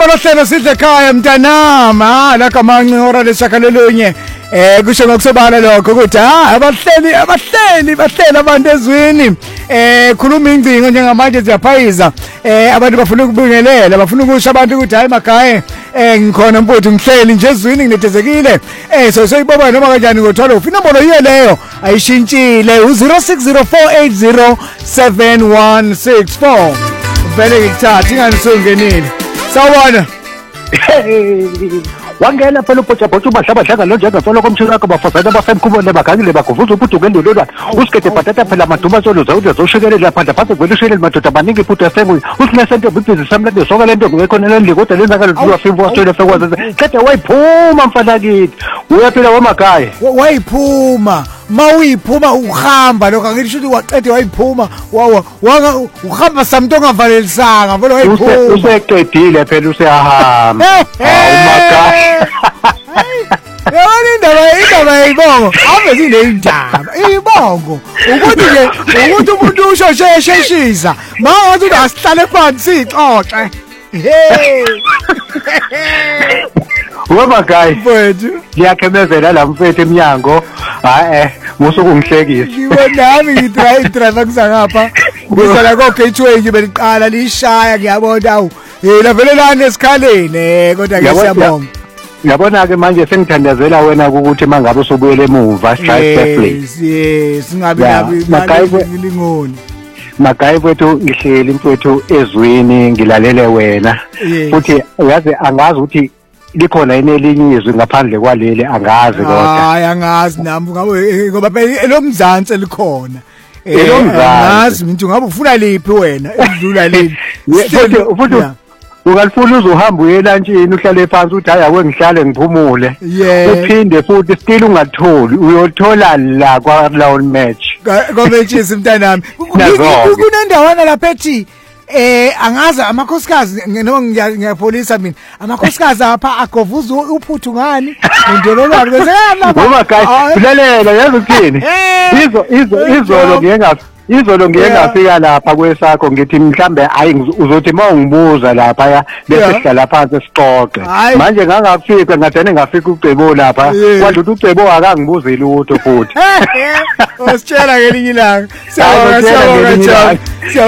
Lohlelo sidle ekhaya mntanama la kamanci hora leshakalolunye kusho ngokusobala lokho ukuthi abahleli abantu ezweni khuluma ingcingo njengamanje siyaphayiza abantu bafuna ukubingelela bafuna ukusho abantu ukuthi hayi makhaya ngikhona mfowethu ngihleli nje ezweni nginethezekile so soyiboba noma kanjani ngothola ufina inombolo yiyo leyo ayishintshile u0604807164 vele ngikuthatha inganisungenile sawubona wangena phela ubhotshaphotsha ubahlabadlanga lo njengasolo komshini wakho bafazana basemkhubone bagangile baguvuza ubhuduke endololwane usikete bhatata phela maduma solo zawude zoshekelela phandla phansi kwelishele madoda maningi futhi asengu usinesente bibhizi samlande soka lento ngekhona lendli kodwa lenzakalo lwafimbo waswele fekwaze qede wayiphuma mfanakithi uyaphila wamakhaya wayiphuma mawuyiphuma uhamba lokho angisho ukuthi waqede wayiphuma uhamba samuntu ongavalelisanga vele wayiphuma useqedile phela useyahamba awumakhaya indaba yibongo ave sineyindaba ibongo ukuthi umuntu ushesheshisa mangathi asihlale phansi sixoxe wemakhaya mfethu ngiyakhemezela la mfethu eminyango musuku ngihlekisa ngibonami ngidrive kusangapha ngizala ko gateway nje beliqala lishaya ngiyabona awu la vele lana esikhaleni kodwa ke siyabonga ngiyabona ke manje sengithandazela wena ukuthi mangabe usubuyele emuva strike safely singabi nabi ngilingoni Makhaya mfethu ngihleli mfethu ezweni ngilalele wena futhi uyazi angazi ukuthi likhona elinye izwi ngaphandle kwaleli angazi kodwa hayi angazi nami ngabe ngoba phela elomzansi likhona elomzansi umuntu ngabe ufuna liphi wena edlula leli futhi ungalifuna uzohamba uye lunchini uhlale phansi uthi hayi ake ngihlale ngiphumule uphinde futhi still ungatholi uyothola la kwa lawn match matches mntanami kunendawana lapha ethi angazi amakhosikazi noma ngiyapolisa mina amakhosikazi apha agovuza uphuthu ngani indololwane bese lapha umakhaya ulalela yazi ukuthini izolo ngiye ngafika lapha kwesakho ngithi mhlambe hayi uzothi mawungibuza lapha bese sihlala phansi sixoxe manje ngangafika ngathene ngafika uCebo lapha kwadlula uCebo akangibuze lutho futhi ositshela ngelinye ilanga siyabonga